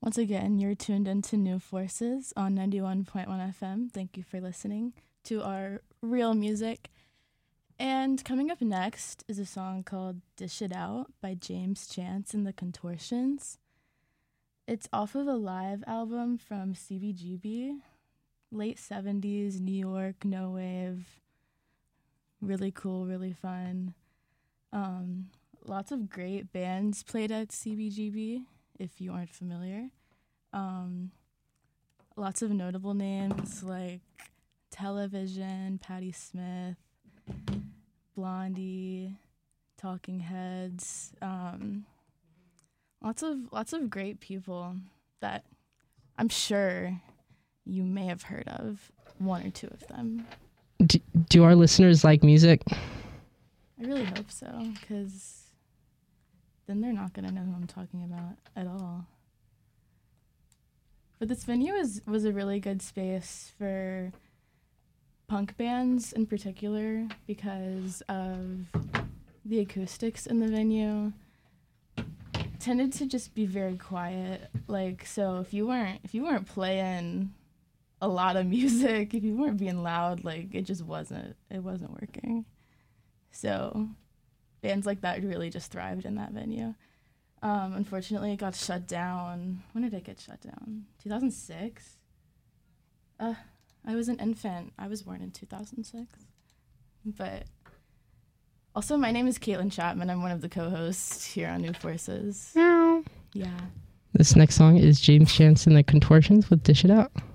Once again, you're tuned into New Forces on 91.1 FM. Thank you for listening to our real music. And coming up next is a song called Dish It Out by James Chance and the Contortions. It's off of a live album from CBGB, late 70s, New York, no wave. Really cool, really fun. Lots of great bands played at CBGB, if you aren't familiar. Lots of notable names like Television, Patti Smith, Blondie, Talking Heads. Lots of great people that I'm sure you may have heard of, one or two of them. Do our listeners like music? I really hope so, because then they're not going to know who I'm talking about at all. But this venue was a really good space for punk bands in particular because of the acoustics in the venue tended to just be very quiet. Like, so if you weren't playing a lot of music, if you weren't being loud, like it wasn't working. So bands like that really just thrived in that venue. Unfortunately, it got shut down. When did it get shut down? 2006? I was an infant. I was born in 2006. But also, my name is Caitlin Chapman. I'm one of the co-hosts here on New Forces. Meow. Yeah. This next song is James Chance and the Contortions with Dish It Out.